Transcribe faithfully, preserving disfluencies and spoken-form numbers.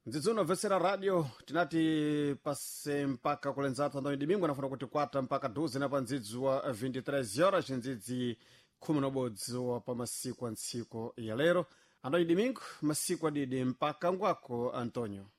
Nzizuno vesera radio tinati pase mpaka kulenzata andoni dimingo nafuna kuti kwata mpaka duzi na pa ndzidzi wa vinte e três horas ndzidzi khumi nobodzi wa pa masiku a ntsiku ya lero andoni dimingo masiku adidi mpaka ngwako Antonio.